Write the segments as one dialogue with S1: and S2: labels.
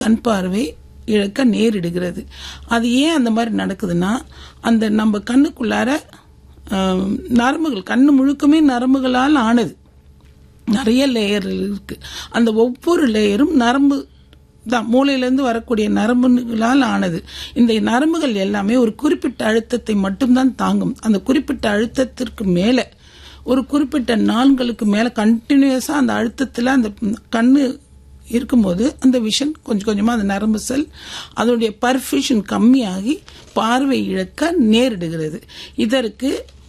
S1: கண் பார்வை இழக்க நேரிடுகிறது. அது ஏன் அந்த மாதிரி நடக்குதுன்னா, அந்த நம்ம கண்ணுக்குள்ளார நரம்புகள், கண்ணு முழுக்கமே நரம்புகளால் ஆனது. நிறைய லேயர் இருக்கு. அந்த ஒவ்வொரு லேயரும் நரம்பு தான், மூளையிலிருந்து வரக்கூடிய நரம்புகளால் ஆனது. இந்த நரம்புகள் எல்லாமே ஒரு குறிப்பிட்ட அழுத்தத்தை மட்டும்தான் தாங்கும். அந்த குறிப்பிட்ட அழுத்தத்திற்கு மேல, ஒரு குறிப்பிட்ட நாள்களுக்கு மேல கண்டினியூஸா அந்த அழுத்தத்தில் அந்த கண்ணு இருக்கும்போது அந்த விஷன் கொஞ்சம் கொஞ்சமா அந்த நரம்பு செல் அதோடைய பர்ஃபியூஷன் கம்மியாகி பார்வை இழக்க நேரிடுகிறது. இதற்கு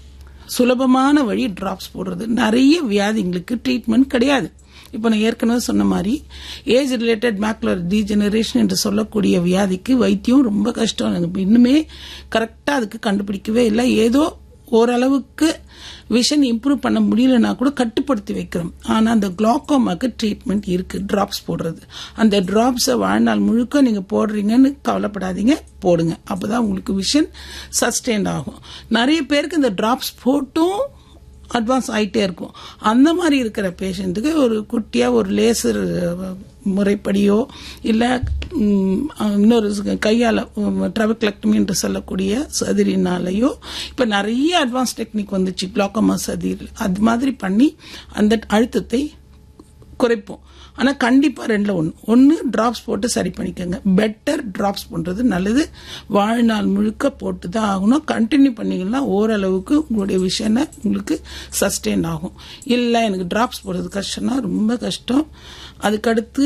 S1: சுலபமான வழி டிராப்ஸ் போடுறது. நிறைய வியாதிங்களுக்கு ட்ரீட்மெண்ட் கிடையாது. இப்போ நான் ஏற்கனவே சொன்ன மாதிரி ஏஜ் ரிலேட்டட் மேக்குலர் டீஜெனரேஷன் என்று சொல்லக்கூடிய வியாதிக்கு வைத்தியம் ரொம்ப கஷ்டம். இன்னுமே கரெக்டாக அதுக்கு கண்டுபிடிக்கவே இல்லை. ஏதோ ஓரளவுக்கு விஷன் இம்ப்ரூவ் பண்ண முடியலன்னா கூட கட்டுப்படுத்தி வைக்கிறோம். ஆனால் அந்த குளோக்கோமாக்கு ட்ரீட்மெண்ட் இருக்கு, டிராப்ஸ் போடுறது. அந்த டிராப்ஸை வாழ்நாள் முழுக்க நீங்க போடுறீங்கன்னு கவலைப்படாதீங்க, போடுங்க. அப்பதான் உங்களுக்கு விஷன் சஸ்டெயின் ஆகும். நிறைய பேருக்கு இந்த டிராப்ஸ் போட்டும் அட்வான்ஸ் ஆகிட்டே இருக்கும். அந்த மாதிரி இருக்கிற பேஷண்ட்டுக்கு ஒரு குட்டியா ஒரு லேசர் முறைப்படியோ இல்லை இன்னொரு கையால் ட்ரபெக்லெக்டமி என்று சொல்லக்கூடிய சர்ஜரினாலேயோ இப்போ நிறைய அட்வான்ஸ் டெக்னிக் வந்துச்சு, குளோக்கோமா சர்ஜரி. அது மாதிரி பண்ணி அந்த அழுத்தத்தை குறைப்போம். ஆனால் கண்டிப்பாக ரெண்டில் ஒன்று டிராப்ஸ் போட்டு சரி பண்ணிக்கோங்க. பெட்டர் டிராப்ஸ் பண்ணுறது நல்லது. வாழ்நாள் முழுக்க போட்டு தான் ஆகணும். கண்டினியூ பண்ணிங்கன்னா ஓரளவுக்கு உங்களுடைய விஷயம் உங்களுக்கு சஸ்டெயின் ஆகும். இல்லை எனக்கு டிராப்ஸ் போடுறது கஷ்டம்னா ரொம்ப கஷ்டம். அதுக்கடுத்து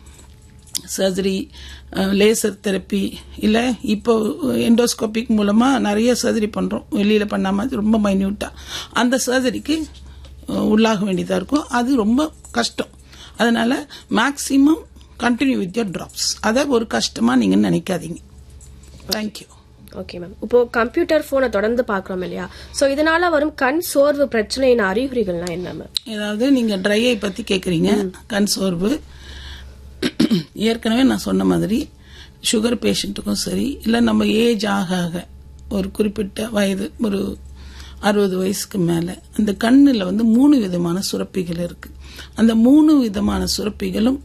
S1: சர்ஜரி, லேசர் தெரப்பி, இல்லை இப்போ எண்டோஸ்கோபிக் மூலமாக நிறைய சர்ஜரி பண்ணுறோம், வெளியில் பண்ணாமல் ரொம்ப மைன்யூட்டாக. அந்த சர்ஜரிக்கு உள்ளாக வேண்டியதாக இருக்கும். அது ரொம்ப கஷ்டம். அதனால maximum continue with your drops. அதை ஒரு கஷ்டமா நீங்க நினைக்காதீங்க. தேங்க்யூ.
S2: Okay ma'am. இப்போ கம்ப்யூட்டர் போனை தொடர்ந்து பாக்குறோம் இல்லையா, சோ இதனால வரும் கண் சோர்வு பிரச்சனையின் அறிகுறிகள்னா என்ன மேம்?
S1: ஏதாவது நீங்க ட்ரை ஐ பத்தி கேக்குறீங்க. கண் சோர்வு ஏற்கனவே நான் சொன்ன மாதிரி சுகர் பேஷண்ட்டுக்கும் சரி, இல்ல நம்ம ஏஜ் ஆக ஆக ஒரு குறிப்பிட்ட வயது, ஒரு 60 வயசுக்கு மேல அந்த கண்ணுல 3 விதமான சுரப்பிகள் இருக்கு. அந்த 3 விதமான சுரப்பிகளும்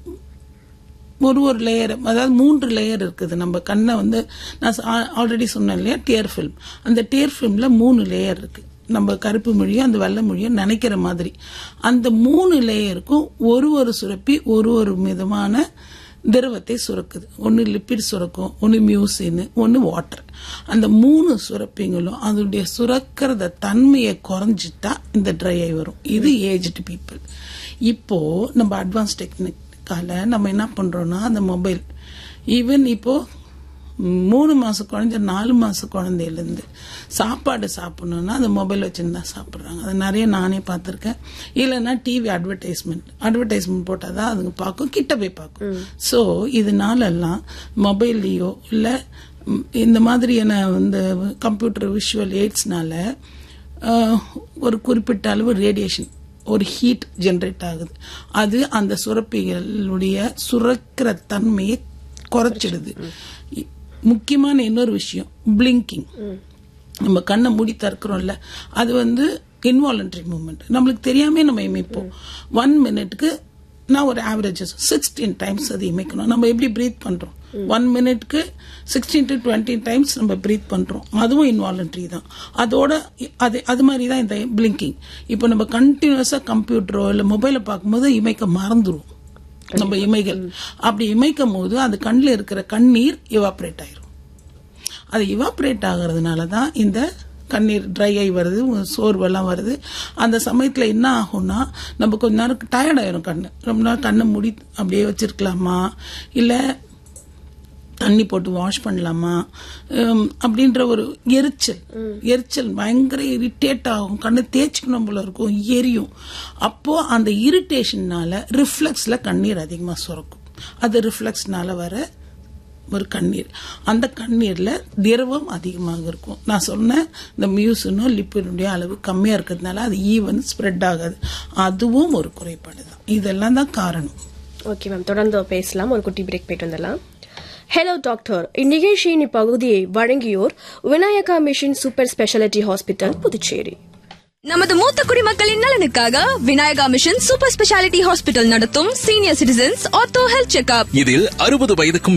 S1: ஒரு லேயர், அதாவது 3 லேயர் இருக்குது. நம்ம கண்ணை நான் ஆல்ரெடி சொன்னேன் இல்லையா, டியர் ஃபில்ம். அந்த டியர் ஃபில்ம்ல 3 லேயர் இருக்கு. நம்ம கருப்பு மொழியும் அந்த வெள்ளை மொழியும் நினைக்கிற மாதிரி அந்த 3 லேயருக்கும் ஒரு சுரப்பி ஒரு விதமான திரவத்தை சுரக்குது. ஒன்னு லிப்பிட் சுரக்கும், ஒன்னு மியூசின், ஒன்னு வாட்டர். அந்த 3 சுரப்பிங்களும் அதோடைய சுரக்கிறத தன்மையை குறைஞ்சிட்டா இந்த ட்ரை ஐ வரும். இது ஏஜ்டு பீப்புள். இப்போ நம்ம அட்வான்ஸ் டெக்னிக்கால நம்ம என்ன பண்றோம்னா, அந்த மொபைல் ஈவன் இப்போ 3 மாச குழந்தை 4 மாச குழந்தையிலேருந்து சாப்பாடு சாப்பிடணும்னா அந்த மொபைல் வச்சுருந்தா சாப்பிட்றாங்க. அது நிறைய நானே பார்த்துருக்கேன். இல்லைன்னா டிவி அட்வர்டைஸ்மெண்ட் போட்டால் தான் அதுங்க பார்க்கும், கிட்ட போய் பார்க்கும். ஸோ இதனாலெல்லாம் மொபைல்லையோ இல்லை இந்த மாதிரியான இந்த கம்ப்யூட்டர் விஷுவல் எய்ட்ஸ்னால ஒரு குறிப்பிட்ட அளவு ரேடியேஷன், ஒரு ஹீட் ஜெனரேட் ஆகுது. அது அந்த சுரப்பிகளுடைய சுரக்கிற தன்மையை குறைச்சிடுது. முக்கியமான இன்னொரு விஷயம் பிளிங்கிங். நம்ம கண்ணை மூடி திறக்கிறோம்ல, அது இன்வாலண்டரி மூவ்மெண்ட். நம்மளுக்கு தெரியாம நம்ம இமைப்போம். 1 மினிட்க்கு நான் ஒரு ஆவரேஜ் 16 டைம்ஸ் அது இமைக்கணும். நம்ம எப்படி பிரீத் பண்றோம், 1 மினிட்க்கு 16 to 20 டைம்ஸ் நம்ம பிரீத் பண்றோம். அதுவும் இன்வாலண்டரி தான். அதோட அது மாதிரி தான் இந்த பிளிங்கிங். இப்போ நம்ம கண்டினியூஸா கம்ப்யூட்டரோ இல்லை மொபைலை பார்க்கும்போது இமைக்க மறந்துடும் நம்ம இமைகள். அப்படி இமைக்கும் போது அந்த கண்ணில் இருக்கிற கண்ணீர் இவாபரேட் ஆயிரும். அது இவாபரேட் ஆகிறதுனால தான் இந்த கண்ணீர் ட்ரை ஐ வருது, சோர்வெல்லாம் வருது. அந்த சமயத்தில் என்ன ஆகும்னா, நம்ம கொஞ்ச நேரம் டயர்ட் ஆயிரும். ரொம்ப நேரம் கண்ணை மூடி அப்படியே வச்சிருக்கலாமா, இல்லை தண்ணி போட்டு வாஷ் பண்ணலாமா அப்படின்ற ஒரு எரிச்சல் பயங்கர இரிட்டேட் ஆகும். கண்ணு தேய்ச்சிக்கணும் போல இருக்கும், எரியும். அப்போ அந்த இரிட்டேஷன்னால ரிஃப்ளெக்ஸ்ல கண்ணீர் அதிகமா சுரக்கும். அது ரிஃப்ளெக்ஸ்னால வர ஒரு கண்ணீர். அந்த கண்ணீர்ல திரவம் அதிகமாக இருக்கும். நான் சொன்ன இந்த மியூசினும் லிப்பினுடைய அளவு கம்மியா இருக்கிறதுனால அது ஈவன் ஸ்ப்ரெட் ஆகாது. அதுவும் ஒரு குறைபாடு தான். இதெல்லாம் தான் காரணம்.
S2: ஓகே மேம், தொடர்ந்து பேசலாம். ஒரு குட்டி பிரேக் போயிட்டு வந்துடலாம். ஹலோ டாக்டர், இந்நிகழ்ச்சியின் இப்பகுதியை வழங்கியோர் Vinayaka mission super speciality hospital, Puducherry.
S3: நமது மூத்த குடிமக்களின் நலனுக்காக Vinayaka mission super speciality hospital நடத்தும் senior citizens ortho health checkup.
S4: இதில் 60 வயதுக்கும்